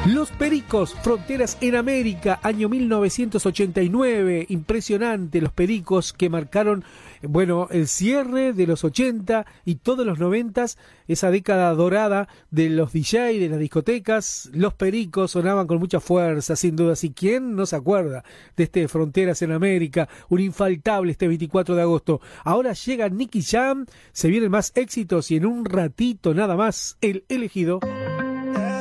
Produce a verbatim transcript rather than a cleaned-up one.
Los Pericos, Fronteras en América, año mil novecientos ochenta y nueve, impresionante, los Pericos que marcaron, bueno, el cierre de los ochenta y todos los noventas, esa década dorada de los D J, de las discotecas. Los Pericos sonaban con mucha fuerza, sin duda, y quién no se acuerda de este Fronteras en América, un infaltable este veinticuatro de agosto. Ahora llega Nicky Jam, se vienen más éxitos y en un ratito nada más, el elegido.